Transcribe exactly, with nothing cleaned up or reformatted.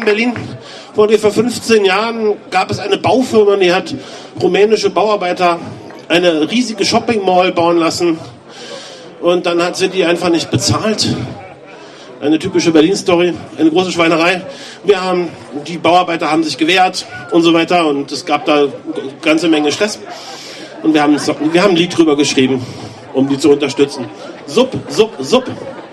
Berlin. Vor ungefähr fünfzehn Jahren gab es eine Baufirma, die hat rumänische Bauarbeiter eine riesige Shopping Mall bauen lassen. Und dann hat sie die einfach nicht bezahlt. Eine typische Berlin-Story, eine große Schweinerei. Wir haben, die Bauarbeiter haben sich gewehrt und so weiter und es gab da eine ganze Menge Stress. Und wir haben, wir haben ein Lied drüber geschrieben, um die zu unterstützen. Sub, sub, sub.